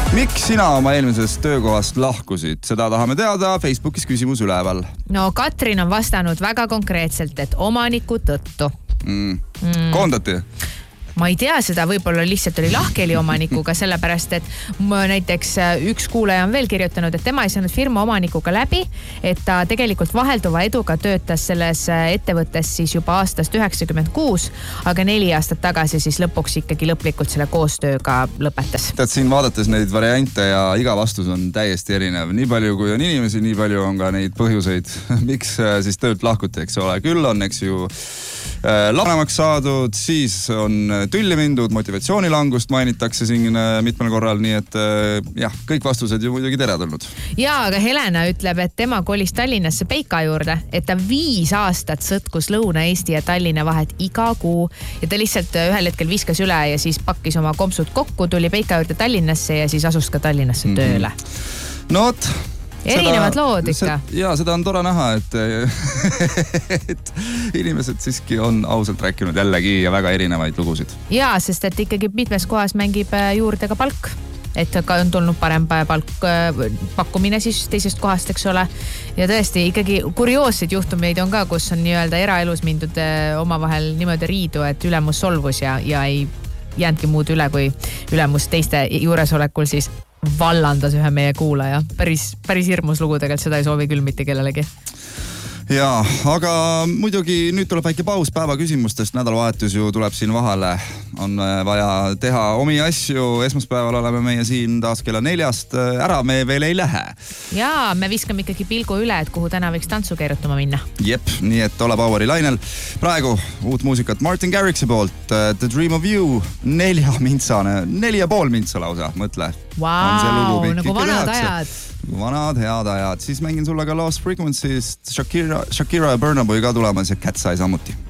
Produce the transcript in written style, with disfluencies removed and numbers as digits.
Miks sina oma eelmisest töökohast lahkusid? Seda tahame teada, Facebookis küsimus üleval. No Katrin on vastanud väga konkreetselt, et omaniku tõttu. Koondati? Ma ei tea seda, võib-olla lihtsalt oli lahkeli omanikuga, sellepärast, et näiteks üks kuulaja on veel kirjutanud, et tema ei saanud firma omanikuga läbi, et ta tegelikult vahelduva eduga töötas selles ettevõttes siis juba aastast 96, aga 4 aastat tagasi siis lõpuks ikkagi lõplikult selle koostööga lõpetas. Tead, siin vaadates neid variante ja iga vastus on täiesti erinev. Nii palju kui on inimesi, nii palju on ka neid põhjuseid, miks siis töölt lahkuti, eks ole. Küll on, eks ju, lanemaks saadud, siis on tülli mindud, motivatsioonilangust mainitakse siin mitmel korral, nii et jah, kõik vastused ju muidugi teretulnud. Jaa, aga Helena ütleb, et tema kolis Tallinnasse Peika juurde, et ta 5 aastat sõtkus Lõuna-Eesti ja Tallinna vahet iga kuu ja ta lihtsalt ühel hetkel viskas üle ja siis pakkis oma kompsud kokku, tuli Peika juurde Tallinnasse ja siis asus ka Tallinnasse tööle. No vot. Erinevad lood ikka. Jaa, seda on tore näha, et inimesed siiski on ausalt rääkinud jällegi ja väga erinevaid lugusid. Jaa, sest et ikkagi mitmes kohas mängib juurde ka palk. Et ka on tulnud parem pakkumine siis teisest kohast, eks ole. Ja tõesti, ikkagi kurioosseid juhtumeid on ka, kus on nii-öelda eraelus mindud omavahel niimoodi riidu, et ülemus solvus ja ei jäänudki muud üle, kui ülemus teiste juuresolekul siis vallandas ühe meie kuulaja. Päris hirmus lugu tegelikult, seda ei soovi küll mitte kellelegi. Jaa, aga muidugi nüüd tuleb väike paus päeva küsimustest. Nädalavahetus ju tuleb siin vahele. On vaja teha omi asju. Esmaspäeval oleme meie siin taas kella 4-st. Ära me veel ei lähe. Jaa, me viskame ikkagi pilgu üle, et kuhu täna võiks tantsu keerutama minna. Jep, nii et ole Poweri lainel. Praegu uut muusikat Martin Garrixi poolt. The Dream of You. 4 mintsane, 4,5 mintsa lausa, mõtle. Vau, nagu vanad ajad. Vanad head ajad. Siis mängin sulle ka Lost Frequency'st Shakira ja Burna Boy ka tulemas ja Cat's Eye samuti.